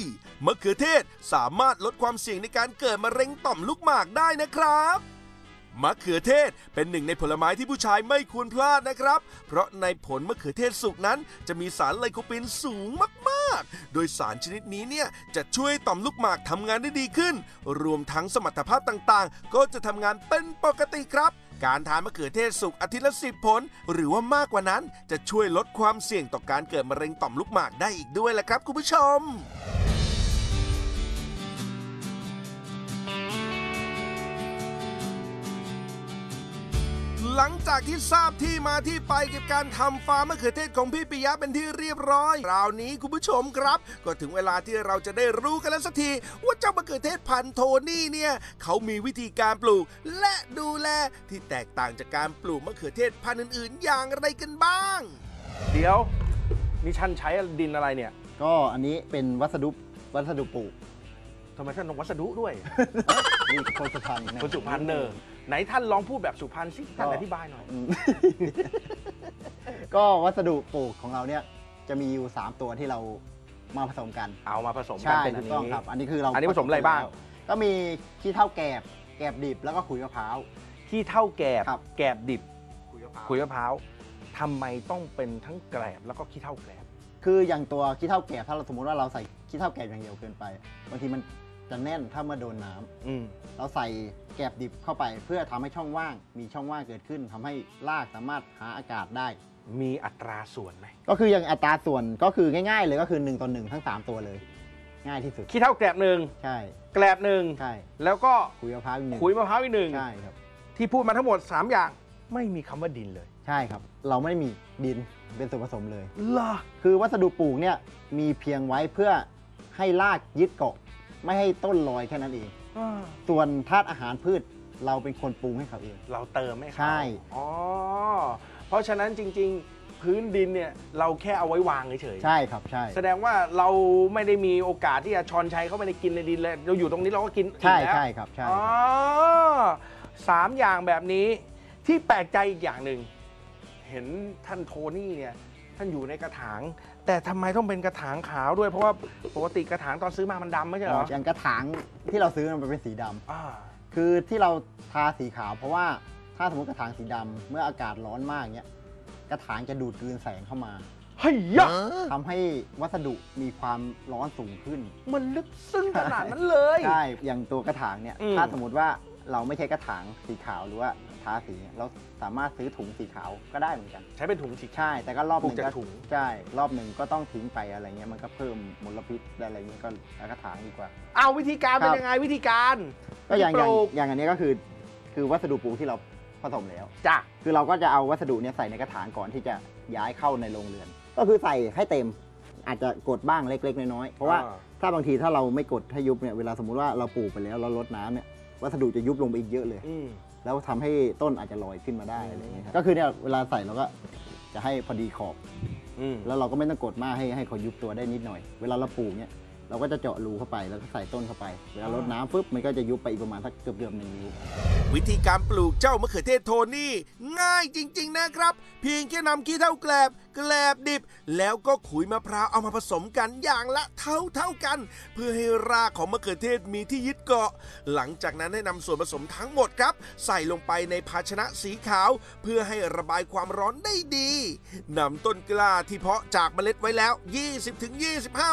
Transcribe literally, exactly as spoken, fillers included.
มะเขือเทศสามารถลดความเสี่ยงในการเกิดมะเร็งต่อมลูกหมากได้นะครับมะเขือเทศเป็นหนึ่งในผลไม้ที่ผู้ชายไม่ควรพลาดนะครับเพราะในผลมะเขือเทศสุกนั้นจะมีสารไลโคปีนสูงมากๆโดยสารชนิดนี้เนี่ยจะช่วยต่อมลูกหมากทำงานได้ดีขึ้นรวมทั้งสมรรถภาพต่างๆก็จะทำงานเป็นปกติครับการทานมะเขือเทศสุกอาทิตย์ละสิบผลหรือว่ามากกว่านั้นจะช่วยลดความเสี่ยงต่อการเกิดมะเร็งต่อมลูกหมากได้อีกด้วยแหละครับคุณผู้ชมหลังจากที่ทราบที่มาที่ไปกับการทำฟาร์มมะเขือเทศของพี่ปิยะเป็นที่เรียบร้อยคราวนี้คุณผู้ชมครับก็ถึงเวลาที่เราจะได้รู้กันแล้วสักทีว่าเจ้ามะเขือเทศพันธุ์โทนี่เนี่ยเขามีวิธีการปลูกและดูแลที่แตกต่างจากการปลูกมะเขือเทศพันธุ์อื่นๆอย่างไรกันบ้างเดี๋ยวนี่ฉันใช้ดินอะไรเนี่ยก็อันนี้เป็นวัสดุวัสดุปลูกทำไมท่านลงวัสดุด้วยนี่คนสุพรรณคนสุพรรณเนอไหนท่านลองพูดแบบสุพรรณสิท่านอธิบายหน่อยก็วัสดุปลูกของเราเนี่ยจะมีอยู่สามตัวที่เรามาผสมกันเอามาผสมกันเป็นอันนี้ครับอันนี้คือเราอันนี้ผสมอะไรบ้างก็มีขี้เถ้าแกบแกบดิบแล้วก็ขุยมะพร้าวขี้เถ้าแกบแกบดิบขุยมะพร้าวทำไมต้องเป็นทั้งแกลบแล้วก็ขี้เถ้าแกลบคืออย่างตัวขี้เถ้าแกบถ้าเราสมมติว่าเราใส่ขี้เถ้าแกบอย่างเดียวเกินไปบางทีมันจะแน่นถ้ามาโดนน้ำเราใส่แกบดิบเข้าไปเพื่อทำให้ช่องว่างมีช่องว่างเกิดขึ้นทำให้รากสามารถหาอากาศได้มีอัตราส่วนไหมก็คืออย่างอัตราส่วนก็คือง่ายๆเลยก็คือหนึ่งต่อหนึ่งทั้งสามตัวเลยง่ายที่สุดขี้เถ้าแกลบหนึ่งใช่แกลบหนึ่งใช่แล้วก็ขุยมะพร้าวอีกหนึ่งขุยมะพร้าวอีกหนึ่งใช่ครับที่พูดมาทั้งหมดสามอย่างไม่มีคำว่าดินเลยใช่ครับเราไม่มีดินเป็นส่วนผสมเลยเหรอคือวัสดุปลูกเนี่ยมีเพียงไว้เพื่อให้รากยึดเกาะไม่ให้ต้นลอยแค่นั้นเองส่วนธาตุอาหารพืชเราเป็นคนปรุงให้เขาเองเราเติมให้เขาใช่อ๋อเพราะฉะนั้นจริงๆพื้นดินเนี่ยเราแค่เอาไว้วางเฉยๆใช่ครับใช่แสดงว่าเราไม่ได้มีโอกาสที่จะชอนชัยเข้าไปในกินในดินเลยเราอยู่ตรงนี้เราก็กินใช่ใช่ครับใช่อ๋อสามอย่างแบบนี้ที่แปลกใจอีกอย่างหนึ่งเห็นท่านโทนี่เนี่ยท่านอยู่ในกระถางแต่ทำไมต้องเป็นกระถางขาวด้วยเพราะว่าปกติกระถางตอนซื้อมามันดำไม่ใช่เหรออย่างกระถางที่เราซื้อมันเป็นสีดำคือที่เราทาสีขาวเพราะว่าถ้าสมมติกระถางสีดำเมื่ออากาศร้อนมากเนี้ยกระถางจะดูดกลืนแสงเข้ามาเฮ้ยทำให้วัสดุมีความร้อนสูงขึ้นมันลึกซึ้งขนาดนั้นเลยใช่อย่างตัวกระถางเนี่ยถ้าสมมติว่าเราไม่ใช้กระถางสีขาวหรือว่าทาสีเราสามารถซื้อถุงสีขาวก็ได้เหมือนกันใช้เป็นถุงสีใช่แต่ก็รอบหนึ่งก็ถุงใช่รอบหนึ่งก็ต้องทิ้งไปอะไรเงี้ยมันก็เพิ่มมลพิษอะไรเงี้ยก็กระถางดีกว่าเอาวิธีการเป็นยังไงวิธีการก็อย่างอย่างอันนี้ก็คือคือวัสดุปลูกที่เราผสมแล้วจ้ะคือเราก็จะเอาวัสดุเนี้ยใส่ในกระถางก่อนที่จะย้ายเข้าในโรงเรือนก็คือใส่ให้เต็มอาจจะกดบ้างเล็กๆน้อยๆเพราะว่าถ้าบางทีถ้าเราไม่กดให้ยุบเนี่ยเวลาสมมุติว่าเราปลูกไปแล้วเราลดน้ำเนี่ยวัสดุจะยุบลงไปอีกเยอะเลยแล้วทำให้ต้นอาจจะลอยขึ้นมาได้อะไรเงี้ยก็คือเนี่ยเวลาใส่เราก็จะให้พอดีขอบแล้วเราก็ไม่ต้องกดมากให้ให้เขายุบตัวได้นิดหน่อยเวลาเราปลูกเนี่ยเราก็จะเจาะรูเข้าไปแล้วก็ใส่ต้นเข้าไปเวลารดน้ำปุ๊บมันก็จะยุบไปอีกประมาณสักเกือบเกือบหนึ่งนิ้ววิธีการปลูกเจ้ามะเขือเทศโทนี่ง่ายจริงๆนะครับเพียงแค่นำขี้เถ้าแกลบแกลบดิบแล้วก็ขุยมะพร้าวเอามาผสมกันอย่างละเท่าเท่ากันเพื่อให้รากของมะเขือเทศมีที่ยึดเกาะหลังจากนั้นให้นำส่วนผสมทั้งหมดครับใส่ลงไปในภาชนะสีขาวเพื่อให้ระบายความร้อนได้ดีนำต้นกล้าที่เพาะจากเมล็ดไว้แล้ว ยี่สิบถึงยี่สิบห้า